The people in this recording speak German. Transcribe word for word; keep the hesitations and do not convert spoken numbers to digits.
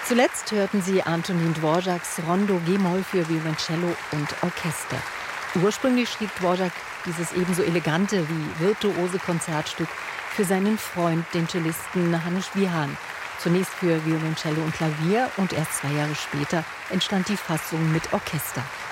Zuletzt hörten Sie Antonin Dvořáks Rondo G-Moll für Violoncello und Orchester. Ursprünglich schrieb Dvořák dieses ebenso elegante wie virtuose Konzertstück für seinen Freund, den Cellisten Hannes Wihan. Zunächst für Violoncello und Klavier und erst zwei Jahre später entstand die Fassung mit Orchester.